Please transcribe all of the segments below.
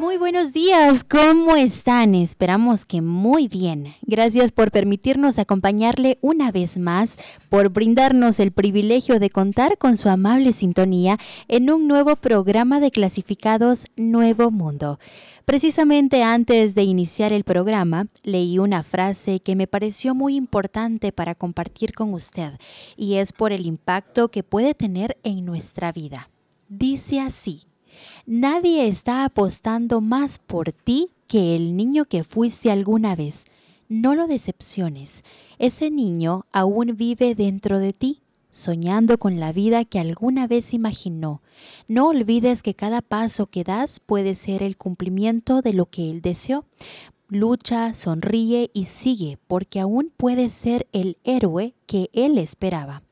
Muy buenos días, ¿cómo están? Esperamos que muy bien. Gracias por permitirnos acompañarle una vez más, por brindarnos el privilegio de contar con su amable sintonía en un nuevo programa de clasificados Nuevo Mundo. Precisamente antes de iniciar el programa, leí una frase que me pareció muy importante para compartir con usted, y es por el impacto que puede tener en nuestra vida. Dice así: nadie está apostando más por ti que el niño que fuiste alguna vez. No lo decepciones. Ese niño aún vive dentro de ti, soñando con la vida que alguna vez imaginó. No olvides que cada paso que das puede ser el cumplimiento de lo que él deseó. Lucha, sonríe y sigue, porque aún puedes ser el héroe que él esperaba.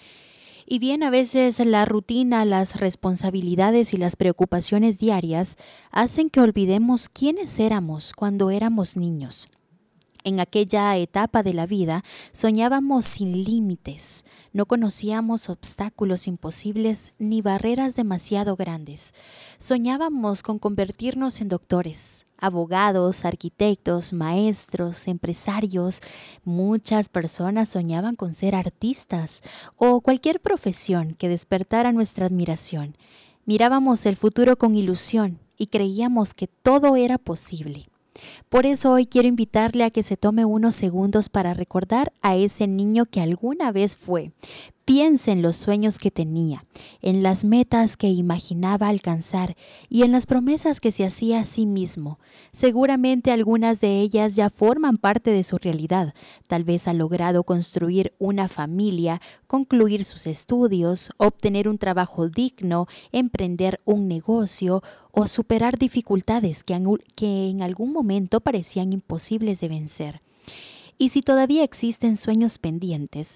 Y bien, a veces la rutina, las responsabilidades y las preocupaciones diarias hacen que olvidemos quiénes éramos cuando éramos niños. En aquella etapa de la vida soñábamos sin límites, no conocíamos obstáculos imposibles ni barreras demasiado grandes. Soñábamos con convertirnos en doctores, abogados, arquitectos, maestros, empresarios. Muchas personas soñaban con ser artistas o cualquier profesión que despertara nuestra admiración. Mirábamos el futuro con ilusión y creíamos que todo era posible. Por eso hoy quiero invitarle a que se tome unos segundos para recordar a ese niño que alguna vez fue. Piense en los sueños que tenía, en las metas que imaginaba alcanzar y en las promesas que se hacía a sí mismo. Seguramente algunas de ellas ya forman parte de su realidad. Tal vez ha logrado construir una familia, concluir sus estudios, obtener un trabajo digno, emprender un negocio o superar dificultades que en algún momento parecían imposibles de vencer. Y si todavía existen sueños pendientes,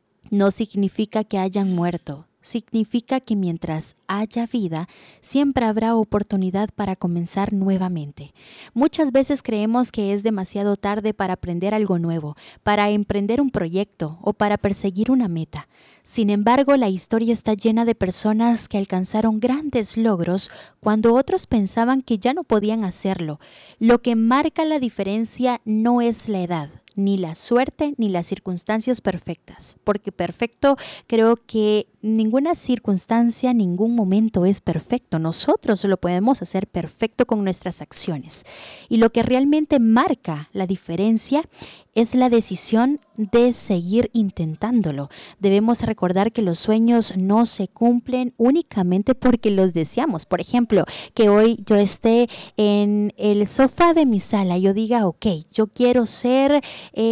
no significa que hayan muerto, significa que mientras haya vida, siempre habrá oportunidad para comenzar nuevamente. Muchas veces creemos que es demasiado tarde para aprender algo nuevo, para emprender un proyecto o para perseguir una meta. Sin embargo, la historia está llena de personas que alcanzaron grandes logros cuando otros pensaban que ya no podían hacerlo. Lo que marca la diferencia no es la edad, ni la suerte, ni las circunstancias perfectas, porque perfecto creo que ninguna circunstancia, ningún momento es perfecto. Nosotros lo podemos hacer perfecto con nuestras acciones. Y lo que realmente marca la diferencia es la decisión de seguir intentándolo. Debemos recordar que los sueños no se cumplen únicamente porque los deseamos. Por ejemplo, que hoy yo esté en el sofá de mi sala y yo diga, ok, yo quiero ser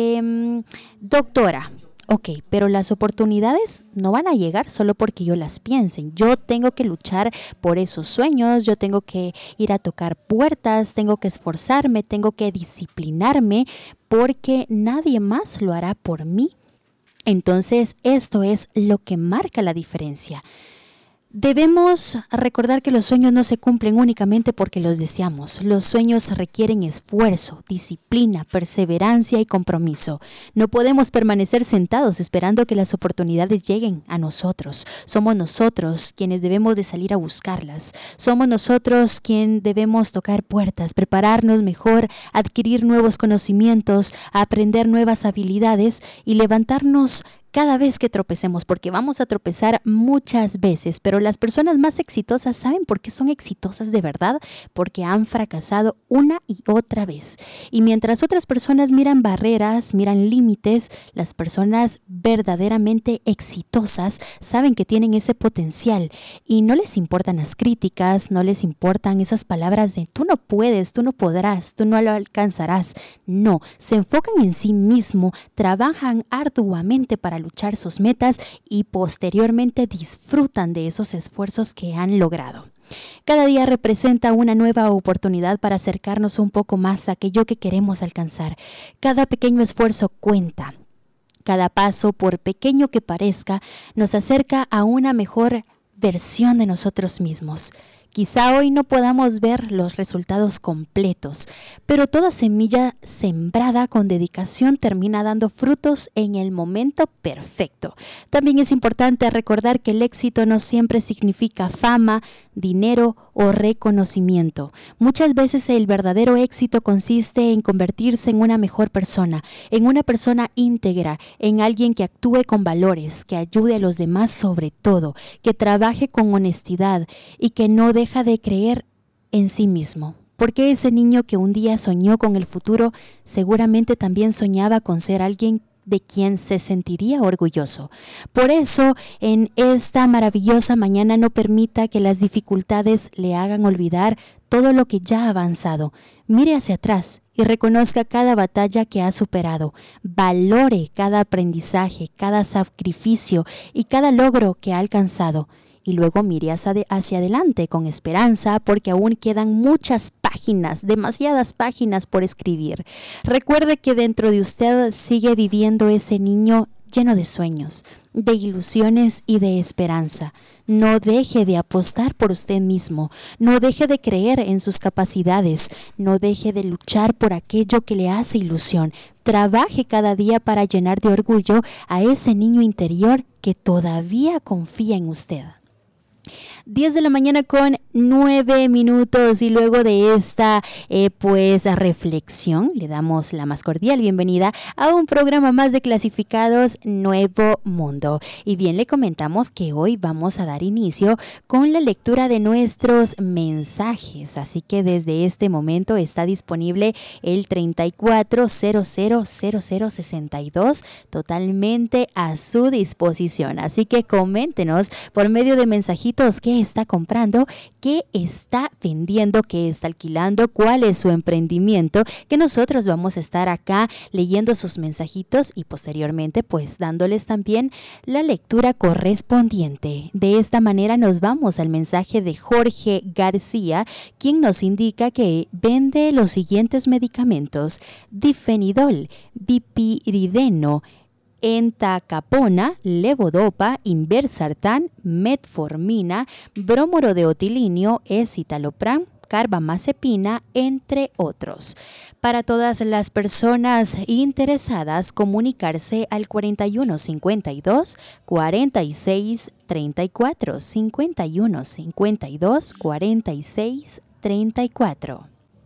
doctora. Ok, pero las oportunidades no van a llegar solo porque yo las piense. Yo tengo que luchar por esos sueños, yo tengo que ir a tocar puertas, tengo que esforzarme, tengo que disciplinarme, porque nadie más lo hará por mí. Entonces, esto es lo que marca la diferencia. Debemos recordar que los sueños no se cumplen únicamente porque los deseamos. Los sueños requieren esfuerzo, disciplina, perseverancia y compromiso. No podemos permanecer sentados esperando que las oportunidades lleguen a nosotros. Somos nosotros quienes debemos de salir a buscarlas. Somos nosotros quienes debemos tocar puertas, prepararnos mejor, adquirir nuevos conocimientos, aprender nuevas habilidades y levantarnos cada vez que tropecemos, porque vamos a tropezar muchas veces, pero las personas más exitosas, ¿saben por qué son exitosas de verdad? Porque han fracasado una y otra vez. Y mientras otras personas miran barreras, miran límites, las personas verdaderamente exitosas saben que tienen ese potencial y no les importan las críticas, no les importan esas palabras de tú no puedes, tú no podrás, tú no lo alcanzarás. No, se enfocan en sí mismo, trabajan arduamente para luchar sus metas y posteriormente disfrutan de esos esfuerzos que han logrado. Cada día representa una nueva oportunidad para acercarnos un poco más a aquello que queremos alcanzar. Cada pequeño esfuerzo cuenta. Cada paso, por pequeño que parezca, nos acerca a una mejor versión de nosotros mismos. Quizá hoy no podamos ver los resultados completos, pero toda semilla sembrada con dedicación termina dando frutos en el momento perfecto. También es importante recordar que el éxito no siempre significa fama, dinero o reconocimiento. Muchas veces el verdadero éxito consiste en convertirse en una mejor persona, en una persona íntegra, en alguien que actúe con valores, que ayude a los demás sobre todo, que trabaje con honestidad y que no deja de creer en sí mismo. Porque ese niño que un día soñó con el futuro seguramente también soñaba con ser alguien de quien se sentiría orgulloso. Por eso, en esta maravillosa mañana no permita que las dificultades le hagan olvidar todo lo que ya ha avanzado. Mire hacia atrás y reconozca cada batalla que ha superado. Valore cada aprendizaje, cada sacrificio y cada logro que ha alcanzado. Y luego mire hacia adelante con esperanza porque aún quedan muchas páginas, demasiadas páginas por escribir. Recuerde que dentro de usted sigue viviendo ese niño lleno de sueños, de ilusiones y de esperanza. No deje de apostar por usted mismo, no deje de creer en sus capacidades, no deje de luchar por aquello que le hace ilusión. Trabaje cada día para llenar de orgullo a ese niño interior que todavía confía en usted. 10 de la mañana con 9 minutos y luego de esta reflexión le damos la más cordial bienvenida a un programa más de Clasificados Nuevo Mundo. Y bien, le comentamos que hoy vamos a dar inicio con la lectura de nuestros mensajes, así que desde este momento está disponible el 34000062 totalmente a su disposición, así que coméntenos por medio de mensajitos qué está comprando, qué está vendiendo, qué está alquilando, cuál es su emprendimiento, que nosotros vamos a estar acá leyendo sus mensajitos y posteriormente pues dándoles también la lectura correspondiente. De esta manera nos vamos al mensaje de Jorge García, quien nos indica que vende los siguientes medicamentos: difenidol, vipirideno, entacapona, levodopa, inversartán, metformina, bromuro de otilinio, escitalopram, carbamazepina, entre otros. Para todas las personas interesadas, comunicarse al 4152 46 34 5152 46 34.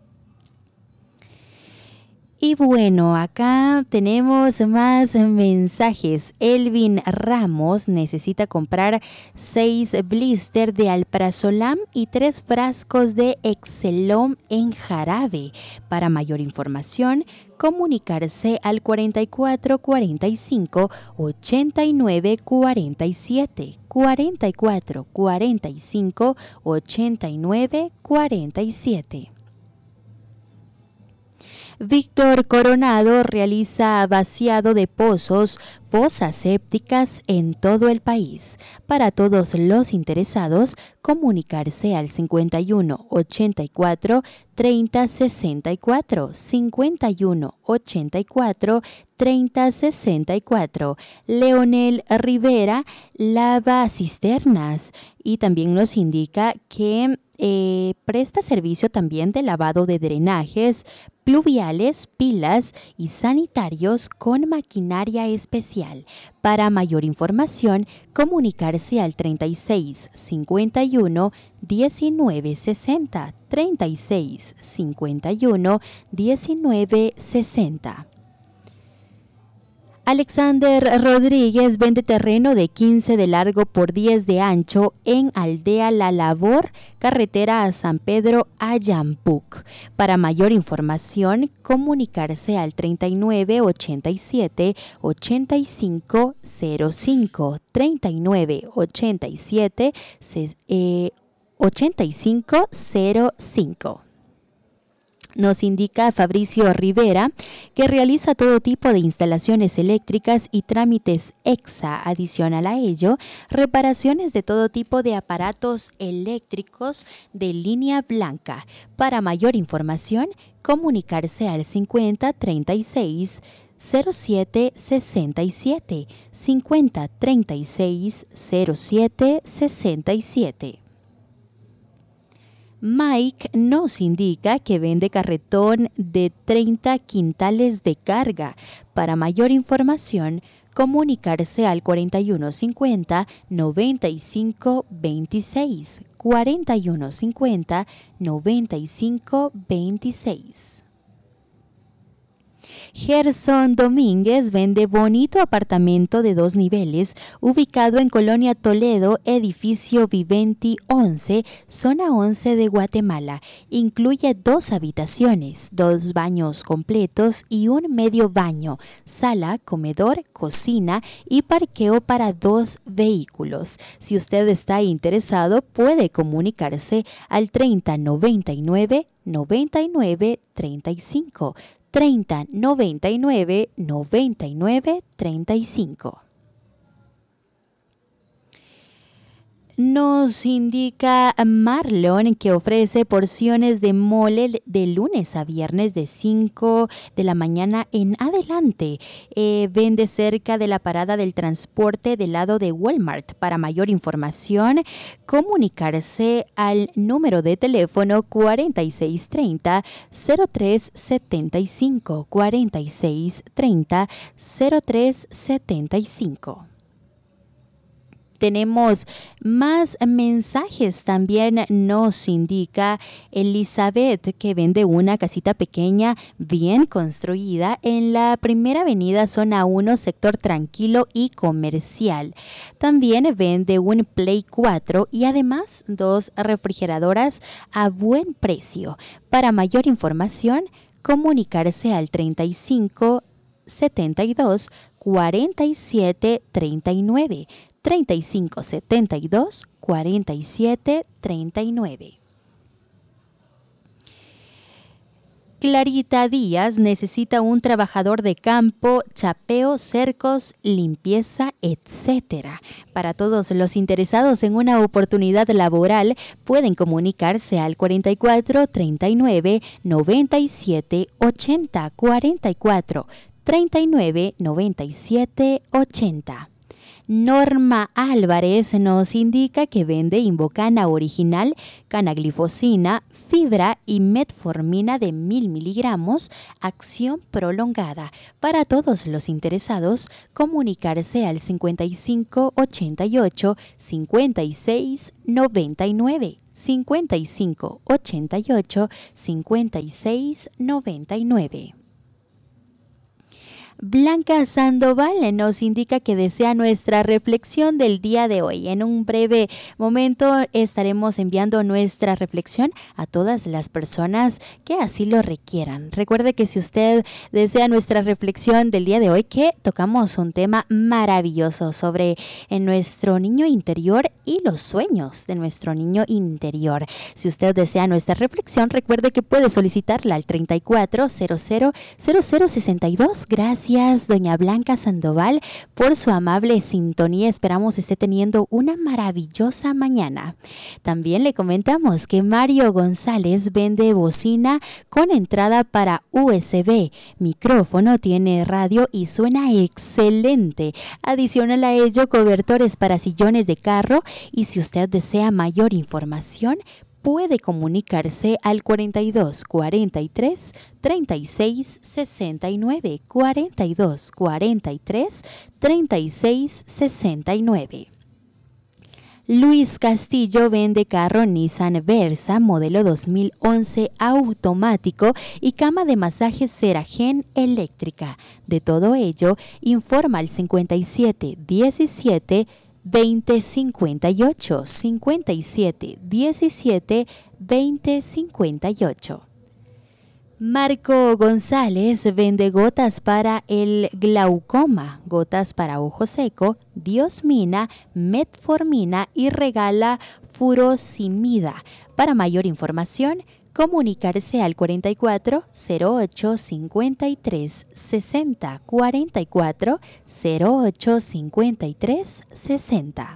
Y bueno, acá tenemos más mensajes. Elvin Ramos necesita comprar 6 blister de alprazolam y 3 frascos de Excelom en jarabe. Para mayor información, comunicarse al 44 45 89 47, 44 45 89 47. Víctor Coronado realiza vaciado de pozos, fosas sépticas en todo el país. Para todos los interesados, comunicarse al 51 84 30 64, 51 84 30 64. Leonel Rivera lava cisternas y también nos indica que presta servicio también de lavado de drenajes pluviales, pilas y sanitarios con maquinaria especial. Para mayor información, comunicarse al 36 51 19 60, 36 51 19 60. Alexander Rodríguez vende terreno de 15 de largo por 10 de ancho en Aldea La Labor, carretera a San Pedro Ayampuc. Para mayor información, comunicarse al 39 87 85 05, 39 87 85 05. Nos indica Fabricio Rivera que realiza todo tipo de instalaciones eléctricas y trámites EXA. Adicional a ello, reparaciones de todo tipo de aparatos eléctricos de línea blanca. Para mayor información, comunicarse al 50 36 07 67, 50 36 07 67. Mike nos indica que vende carretón de 30 quintales de carga. Para mayor información, comunicarse al 4150-9526. 4150-9526. Gerson Domínguez vende bonito apartamento de 2 niveles ubicado en Colonia Toledo, edificio Viventi 11, zona 11 de Guatemala. Incluye 2 habitaciones, 2 baños completos y un medio baño, sala, comedor, cocina y parqueo para 2 vehículos. Si usted está interesado, puede comunicarse al 3099 9935. 3099-9935. Nos indica Marlon que ofrece porciones de mole de lunes a viernes de 5 de la mañana en adelante. Vende cerca de la parada del transporte del lado de Walmart. Para mayor información, comunicarse al número de teléfono 4630-0375. 4630-0375. Tenemos más mensajes. También nos indica Elizabeth que vende una casita pequeña bien construida en la primera avenida zona 1, sector tranquilo y comercial. También vende un Play 4 y además 2 refrigeradoras a buen precio. Para mayor información, comunicarse al 35 72 47 39. 3572 4739. Clarita Díaz necesita un trabajador de campo, chapeo, cercos, limpieza, etc. Para todos los interesados en una oportunidad laboral, pueden comunicarse al 44 39 97 80. 44 39 97 80. Norma Álvarez nos indica que vende Invocana original, canaglifosina, fibra y metformina de 1000 miligramos, acción prolongada. Para todos los interesados, comunicarse al 55 88 56 99. 55 88 56 99. Blanca Sandoval nos indica que desea nuestra reflexión del día de hoy. En un breve momento estaremos enviando nuestra reflexión a todas las personas que así lo requieran. Recuerde que si usted desea nuestra reflexión del día de hoy, que tocamos un tema maravilloso sobre nuestro niño interior y los sueños de nuestro niño interior. Si usted desea nuestra reflexión, recuerde que puede solicitarla al 34000062. Gracias, doña Blanca Sandoval, por su amable sintonía. Esperamos esté teniendo una maravillosa mañana. También le comentamos que Mario González vende bocina con entrada para USB, micrófono, tiene radio y suena excelente. Adicional a ello, cobertores para sillones de carro, y si usted desea mayor información, puede comunicarse al 42 43 36 69. 42 43 36 69. Luis Castillo vende carro Nissan Versa modelo 2011 automático y cama de masaje Ceragen eléctrica. De todo ello, informa al 57 17 2058. 57 17 2058. Marco González vende gotas para el glaucoma, gotas para ojo seco, diosmina, metformina y regala furosemida. Para mayor información, comunicarse al 44 08 53 60. 44 08 53 60.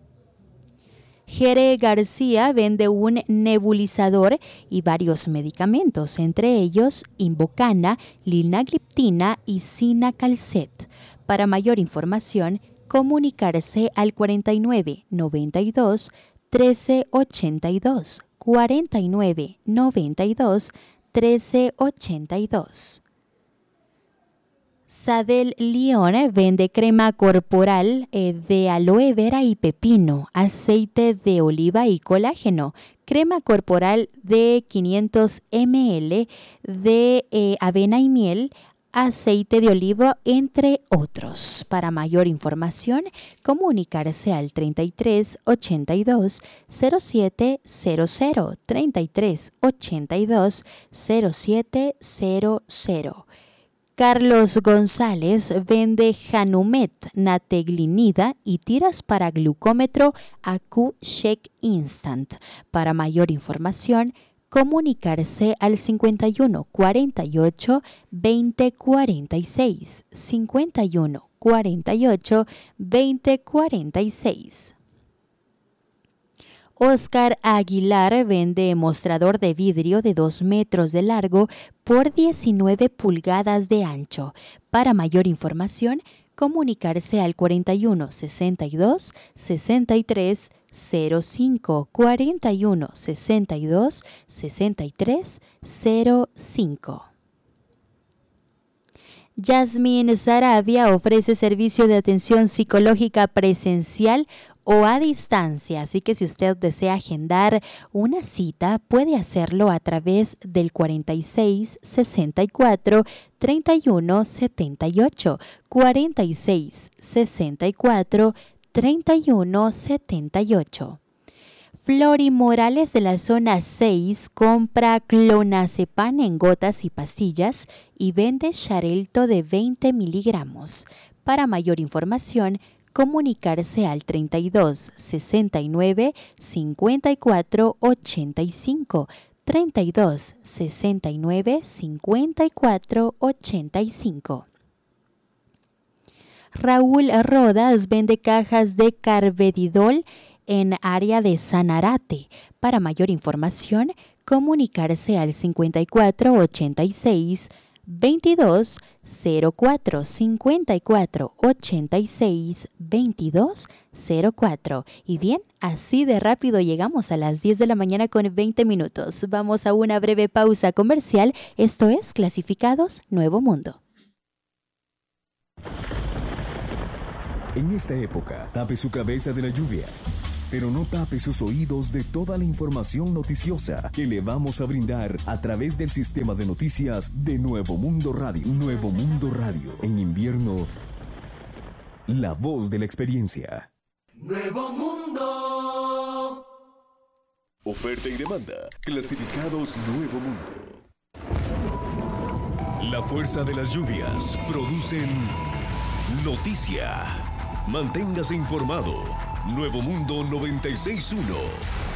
Jere García vende un nebulizador y varios medicamentos, entre ellos Invocana, linagliptina y Cinacalcet. Para mayor información, comunicarse al 49 92 13 82. 49 92 13 82. Sadel León vende crema corporal de aloe vera y pepino, aceite de oliva y colágeno, crema corporal de 500 ml de avena y miel, aceite de oliva, entre otros. Para mayor información, comunicarse al 33 82 07 00, 33 82 07 00. Carlos González vende Hanumet, nateglinida y tiras para glucómetro AQ-Check Instant. Para mayor información, comunicarse al 51 48 20 46, 51 48 20 46. Oscar Aguilar vende mostrador de vidrio de 2 metros de largo por 19 pulgadas de ancho. Para mayor información, comunicarse al 41 62 63 05, 41 62 63 05. Yasmín Sarabia ofrece servicio de atención psicológica presencial o a distancia, así que si usted desea agendar una cita, puede hacerlo a través del 46 64 31 78, 46 64 31 78. Flori Morales de la zona 6 compra clonazepam en gotas y pastillas y vende Xarelto de 20 miligramos. Para mayor información, comunicarse al 32 69 54 85, 32 69 54 85. Raúl Rodas vende cajas de Carvedidol en área de Sanarate. Para mayor información, comunicarse al 54 86 22 04, 54 86 22 04. Y bien, así de rápido llegamos a las 10 de la mañana con 20 minutos. Vamos a una breve pausa comercial. Esto es Clasificados Nuevo Mundo. En esta época, tape su cabeza de la lluvia, pero no tape sus oídos de toda la información noticiosa que le vamos a brindar a través del sistema de noticias de Nuevo Mundo Radio. Nuevo Mundo Radio. En invierno, la voz de la experiencia. Nuevo Mundo. Oferta y demanda. Clasificados Nuevo Mundo. La fuerza de las lluvias producen noticia. Manténgase informado. Nuevo Mundo 96.1.